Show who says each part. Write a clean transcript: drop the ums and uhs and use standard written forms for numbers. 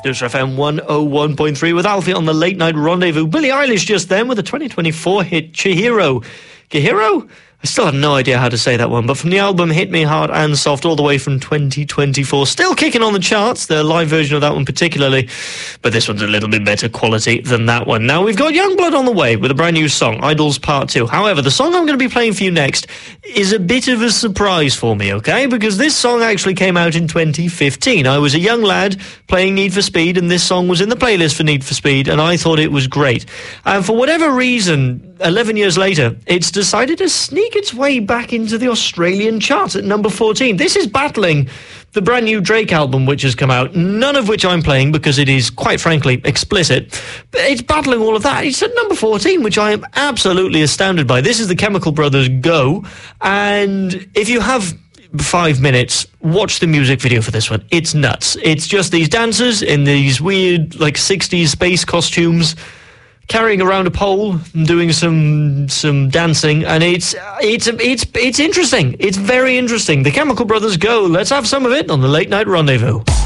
Speaker 1: News FM 101.3 with Alfie on the Late Night Rendezvous. Billie Eilish just then with a 2024 hit, Chihiro. Chihiro? I still have no idea how to say that one, but from the album Hit Me Hard and Soft, all the way from 2024. Still kicking on the charts, the live version of that one particularly, but this one's a little bit better quality than that one. Now, we've got Yungblud on the way with a brand new song, Idols Part 2. However, the song I'm going to be playing for you next is a bit of a surprise for me, okay? Because this song actually came out in 2015. I was a young lad playing Need for Speed, and this song was in the playlist for Need for Speed, and I thought it was great. And for whatever reason, 11 years later, it's decided to sneak its way back into the Australian charts at number 14. This is battling the brand new Drake album which has come out, none of which I'm playing because it is, quite frankly, explicit. But it's battling all of that. It's at number 14, which I am absolutely astounded by. This is the Chemical Brothers' Go, and if you have 5 minutes, watch the music video for this one. It's nuts. It's just these dancers in these weird, like, 60s space costumes, carrying around a pole and doing some dancing, and it's interesting. It's very interesting. The Chemical Brothers Go. Let's have some of it on the Late Night Rendezvous.